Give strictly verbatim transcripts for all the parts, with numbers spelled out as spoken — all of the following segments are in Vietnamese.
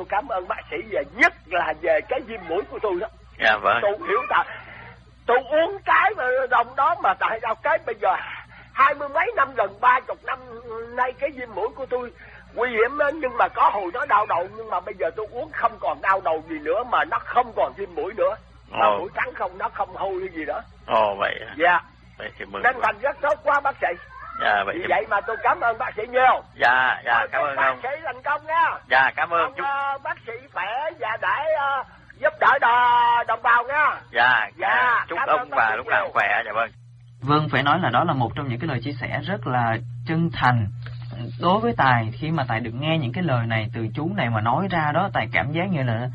tôi cảm ơn bác sĩ về nhất là về cái viêm mũi của tôi đó. Dạ vâng. Tôi hiểu tại tôi uống cái mà đồng đó mà tại sao cái bây giờ hai mươi mấy năm gần ba chục năm nay cái viêm mũi của tôi nguy hiểm đó, nhưng mà có hồi nó đau đầu, nhưng mà bây giờ tôi uống không còn đau đầu gì nữa, mà nó không còn viêm mũi nữa. Mà mũi trắng không, nó không hôi cái gì đó. Ồ vậy à? Dạ. Vậy thì mừng. Nên thành rất tốt quá bác sĩ. Dạ vậy. Vì thì... vậy mà tôi cảm ơn bác sĩ nhiều. Dạ dạ cảm ơn bác ông. Bác sĩ thành công nha. Dạ cảm ơn. Ông, chúc uh, bác sĩ khỏe và để uh, giúp đỡ đò, đồng bào nha. Dạ. Dạ. Chúc ông và lúc nào khỏe. Dạ vâng. Vâng, phải nói là đó là một trong những cái lời chia sẻ rất là chân thành đối với Tài. Khi mà Tài được nghe những cái lời này từ chú này mà nói ra đó, Tài cảm giác như là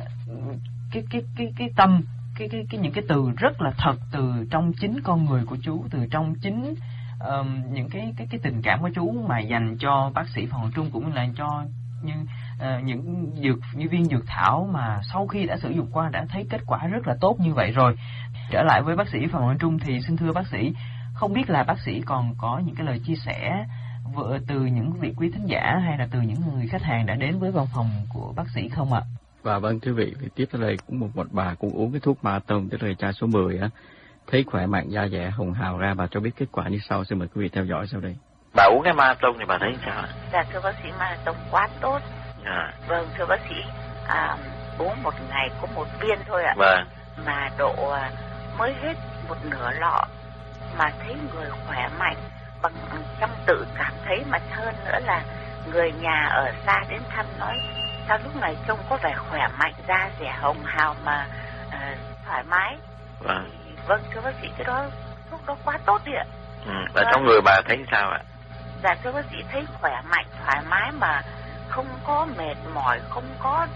cái cái cái cái tâm cái cái cái những cái từ rất là thật từ trong chính con người của chú, từ trong chính um, những cái cái cái tình cảm của chú mà dành cho bác sĩ Phạm Hoàng Trung, cũng là cho như uh, những dược như viên dược thảo mà sau khi đã sử dụng qua đã thấy kết quả rất là tốt như vậy rồi. Trở lại với bác sĩ Phạm Hoàng Trung thì xin thưa bác sĩ, không biết là bác sĩ còn có những cái lời chia sẻ vợ từ những vị quý thính giả hay là từ những người khách hàng đã đến với văn phòng của bác sĩ không ạ? Và vâng thưa vị, tiếp theo đây cũng một một bà cũng uống cái thuốc Marathon, tức là chai số mười á, thấy khỏe mạnh, da dẻ hồng hào ra, bà cho biết kết quả như sau. Xin mời quý vị theo dõi sau đây. Bà uống cái Marathon thì bà thấy sao ạ? Dạ thưa bác sĩ, Marathon quá tốt. Dạ. Vâng thưa bác sĩ, à, uống một ngày có một viên thôi ạ. Vâng. Mà độ mới hết một nửa lọ mà thấy người khỏe mạnh, bằng trong tự cảm thấy, mà hơn nữa là người nhà ở xa đến thăm nói sao lúc này trông có vẻ khỏe mạnh, da dẻ hồng hào mà uh, thoải mái. Vâng. Thì, vâng thưa bác sĩ, cái đó thuốc đó quá tốt đi ạ. Ừ. Và vâng. Trong người bà thấy sao ạ? Dạ thưa bác sĩ, thấy khỏe mạnh, thoải mái mà không có mệt mỏi, không có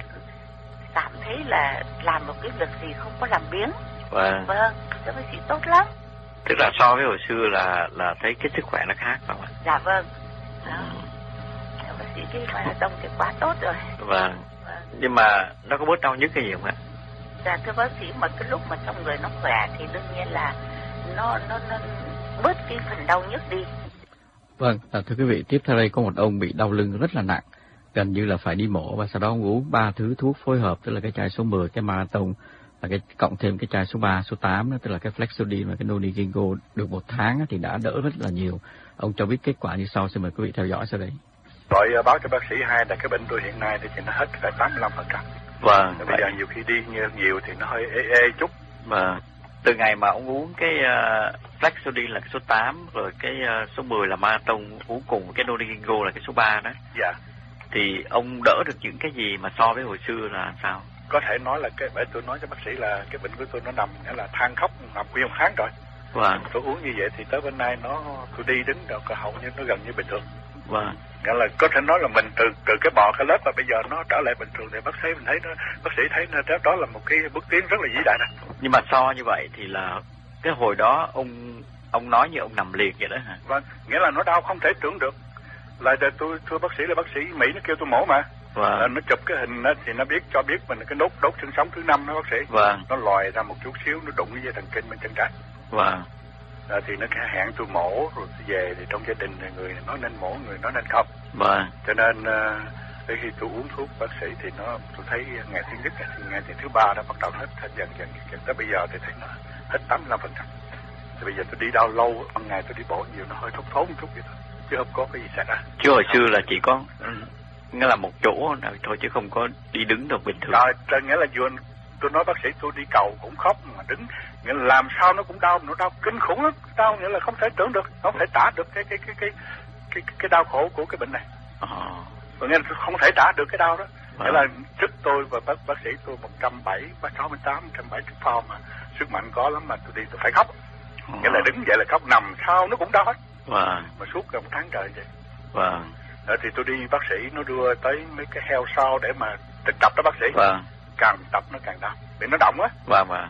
cảm thấy là làm một cái việc gì không có làm biếng. Vâng. Vâng, thưa bác sĩ tốt lắm. Tức là so với hồi xưa là là thấy cái sức khỏe nó khác phải không ạ? Dạ vâng. Đó. Ừ. Thưa bác sĩ, cái Marathon thì quá tốt rồi. Vâng. Vâng. Nhưng mà nó có bớt đau nhức cái gì không ạ? Dạ thưa bác sĩ, mà cái lúc mà trong người nó khỏe thì đương nhiên là nó nó nó bớt cái phần đau nhức đi. Vâng, à, thưa quý vị, tiếp theo đây có một ông bị đau lưng rất là nặng, gần như là phải đi mổ, và sau đó ông uống ba thứ thuốc phối hợp, tức là cái chai số mười, cái Marathon, và cái cộng thêm cái chai số ba, số tám đó, tức là cái Flexodin và cái Nonigingo, được một tháng thì đã đỡ rất là nhiều. Ông cho biết kết quả như sau, xin mời quý vị theo dõi sau đây. Gọi báo cho bác sĩ hai là cái bệnh tôi hiện nay thì nó hết phải tám mươi lăm phần trăm. Vâng. Bây giờ nhiều khi đi nhiều thì nó hơi ê ê chút. Vâng. Từ ngày mà ông uống cái uh, Flexodin là cái số tám, rồi cái uh, số mười là Marathon, uống cùng cái Nonigingo là cái số ba đó. Dạ. Thì ông đỡ được những cái gì mà so với hồi xưa là sao? Có thể nói là cái bởi tôi nói cho bác sĩ là cái bệnh của tôi nó nằm nghĩa là than khóc nằm nguyên một tháng rồi. Vâng. Tôi uống như vậy thì tới bên nay nó tôi đi đứng đâu cả hầu như nó gần như bình thường. Vâng. Nghĩa là có thể nói là mình từ từ cái bò cái lớp mà bây giờ nó trở lại bình thường thì bác sĩ mình thấy nó bác sĩ thấy nó đó là một cái bước tiến rất là vĩ đại này. Nhưng mà so như vậy thì là cái hồi đó ông ông nói như ông nằm liệt vậy đó hả? Vâng, nghĩa là nó đau không thể tưởng được. Lại để tôi thưa bác sĩ là bác sĩ Mỹ nó kêu tôi mổ mà. Vâng. Là nó chụp cái hình đó, thì nó biết cho biết mình cái đốt đốt xương sống thứ năm đó bác sĩ. Vâng. Nó lòi ra một chút xíu, nó đụng cái dây thần kinh bên chân trái. Vâng. À, thì nó hẹn tôi mổ rồi tôi về thì trong gia đình thì người nói nên mổ, người nói nên không. Vâng. Cho nên uh, khi tôi uống thuốc bác sĩ thì nó tôi thấy ngày thứ nhất, ngày thứ ba đã bắt đầu hết hết dần dần dần tới bây giờ thì thấy nó hết tám mươi lăm phần trăm. Thì bây giờ tôi đi đau lâu, ban ngày tôi đi bộ nhiều nó hơi thốt thốn một chút vậy thôi, chứ không có cái gì xảy ra. Chứ hồi xưa là chỉ có nghĩa là một chỗ nào thôi chứ không có đi đứng được bình thường. Rồi, nghĩa là vừa tôi nói bác sĩ tôi đi cầu cũng khóc mà đứng, nghĩa là làm sao nó cũng đau, nó đau kinh khủng lắm, đau nghĩa là không thể tưởng được, không thể tả được cái cái cái cái cái cái đau khổ của cái bệnh này. Ờ. Và nghĩa là không thể tả được cái đau đó. Vâng. Nghĩa là sức tôi và bác bác sĩ tôi một trăm bảy mươi, sáu mươi tám, một trăm bảy mươi pound mà sức mạnh có lắm mà tôi đi tôi phải khóc. Ờ. Nghĩa là đứng dậy là khóc, nằm sao nó cũng đau hết. Vâng. Mà suốt gần một tháng trời vậy. Vâng. Rồi thì tôi đi bác sĩ nó đưa tới mấy cái heo sau để mà thực tập đó bác sĩ. Vâng. Càng tập nó càng đau, vì nó động á. Vâng vâng.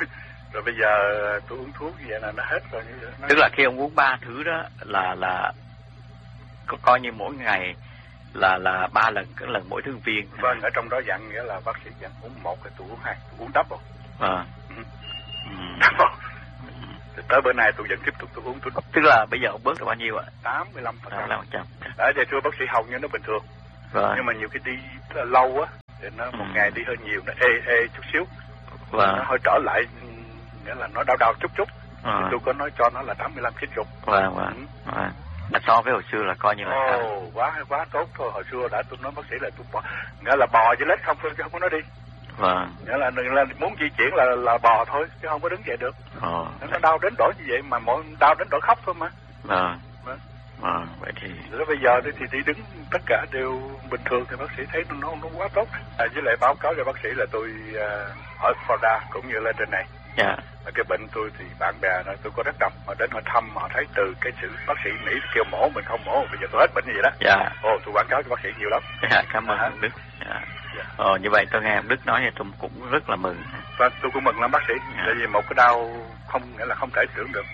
Rồi bây giờ tôi uống thuốc như vậy là nó hết rồi. Như vậy, nó... Tức là khi ông uống ba thứ đó là là có coi như mỗi ngày là là ba lần, cái lần mỗi thứ viên. Vâng, ở trong đó dặn nghĩa là bác sĩ dặn uống một thì tôi uống hai, tôi uống double. Vâng. Ừ. Ừ. Double. Tới bữa nay tôi vẫn tiếp tục tôi uống tôi. Tức là bây giờ ông bớt được bao nhiêu ạ? tám mươi lăm phần trăm. tám mươi lăm phần trăm. Đấy, thì thưa bác sĩ hầu như nó bình thường. Vâng. Nhưng mà nhiều khi đi lâu á Để nó một Ừ. ngày đi hơi nhiều, nó ê ê chút xíu. Vâng. Nó hơi trở lại, nghĩa là nó đau đau chút chút. Ờ. Thì tôi có nói cho nó là tám mươi lăm chín mươi. Vâng, vâng. Vâng. Là so với hồi xưa là coi như là sao? Ồ, quá quá tốt thôi. Hồi xưa đã tôi nói bác sĩ là tôi bỏ, nghĩa là bò với lết không thôi chứ không có nói đi. Vâng. Nghĩa là, là muốn di chuyển là là bò thôi chứ không có đứng dậy được. Ờ. Nó đau đến đổi như vậy mà mỗi đau đến đổi khóc thôi mà. Vâng. Vâng. Vâng, vậy thì Rồi bây giờ thì đi đứng tất cả đều bình thường thì bác sĩ thấy nó nó quá tốt. À, với lại báo cáo cho bác sĩ là tôi uh, ở Florida cũng như lên trên này. dạ. Cái bệnh tôi thì bạn bè nói tôi có rất đông, họ đến họ thăm, họ thấy từ cái sự bác sĩ Mỹ kêu mổ mình không mổ, bây giờ tôi hết bệnh như vậy đó. Dạ. Ồ, tôi quảng cáo cho bác sĩ nhiều lắm. Dạ, cảm ơn À. ông Đức. Dạ. Dạ. Ờ, như vậy tôi nghe ông Đức nói thì tôi cũng rất là mừng. Và tôi cũng mừng lắm bác sĩ, Dạ. tại vì một cái đau không nghĩa là không thể tưởng được,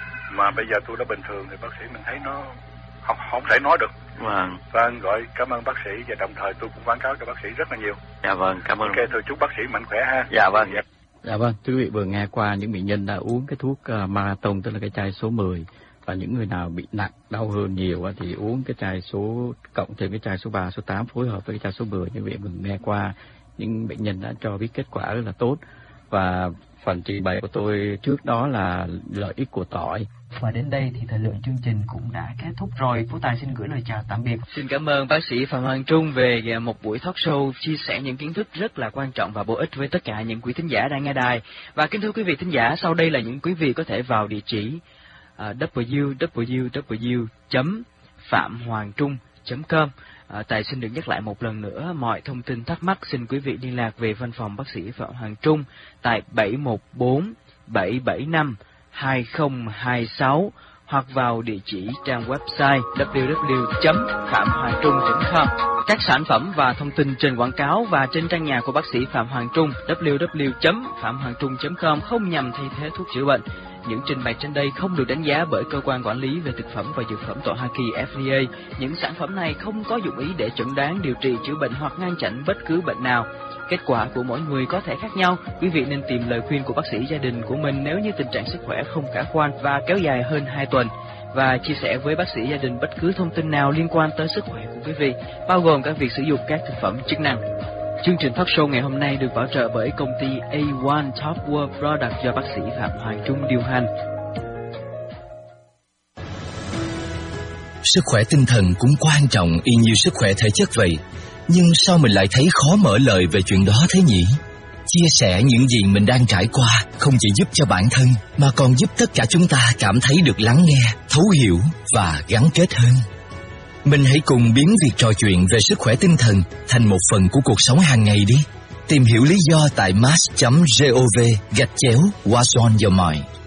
mà bây giờ tôi đã bình thường thì bác sĩ mình thấy nó không không thể nói được. Vâng. Vâng, gọi cảm ơn bác sĩ và đồng thời tôi cũng quảng cáo cho bác sĩ rất là nhiều. Dạ vâng, cảm ơn. Ok, tôi chúc bác sĩ mạnh khỏe ha. Dạ vâng. Dạ. Dạ vâng, thưa quý vị vừa nghe qua những bệnh nhân đã uống cái thuốc uh, Marathon, tức là cái chai số mười, và những người nào bị nặng đau hơn nhiều uh, thì uống cái chai số cộng thêm cái chai số ba, số tám phối hợp với cái chai số mười. Như vậy mình nghe qua những bệnh nhân đã cho biết kết quả rất là tốt, và phần trình bày của tôi trước đó là lợi ích của tỏi. Và đến đây thì thời lượng chương trình cũng đã kết thúc rồi. Phú Tài xin gửi lời chào tạm biệt. Xin cảm ơn bác sĩ Phạm Hoàng Trung về một buổi talk show chia sẻ những kiến thức rất là quan trọng và bổ ích với tất cả những quý thính giả đang nghe đài. Và kính thưa quý vị thính giả, sau đây là những quý vị có thể vào địa chỉ uh, w w w chấm phạm hoàng trung chấm com. À, Tài xin được nhắc lại một lần nữa, mọi thông tin thắc mắc xin quý vị liên lạc về văn phòng bác sĩ Phạm Hoàng Trung tại bảy một bốn bảy bảy năm hai không hai sáu hoặc vào địa chỉ trang website w w w chấm phạm hoàng trung chấm com. Các sản phẩm và thông tin trên quảng cáo và trên trang nhà của bác sĩ Phạm Hoàng Trung w w w chấm phạm hoàng trung chấm com không nhằm thay thế thuốc chữa bệnh. Những trình bày trên đây không được đánh giá bởi cơ quan quản lý về thực phẩm và dược phẩm tại Hoa Kỳ F D A. Những sản phẩm này không có dụng ý để chẩn đoán, điều trị, chữa bệnh hoặc ngăn chặn bất cứ bệnh nào. Kết quả của mỗi người có thể khác nhau. Quý vị nên tìm lời khuyên của bác sĩ gia đình của mình nếu như tình trạng sức khỏe không khả quan và kéo dài hơn hai tuần. Và chia sẻ với bác sĩ gia đình bất cứ thông tin nào liên quan tới sức khỏe của quý vị, bao gồm cả việc sử dụng các thực phẩm chức năng. Chương trình talk show ngày hôm nay được bảo trợ bởi công ty A một Top World Product do bác sĩ Phạm Hoàng Trung điều hành. Sức khỏe tinh thần cũng quan trọng y như sức khỏe thể chất vậy. Nhưng sao mình lại thấy khó mở lời về chuyện đó thế nhỉ? Chia sẻ những gì mình đang trải qua không chỉ giúp cho bản thân mà còn giúp tất cả chúng ta cảm thấy được lắng nghe, thấu hiểu và gắn kết hơn. Mình hãy cùng biến việc trò chuyện về sức khỏe tinh thần thành một phần của cuộc sống hàng ngày đi. Tìm hiểu lý do tại mass chấm gov gạch chéo What's on your mind.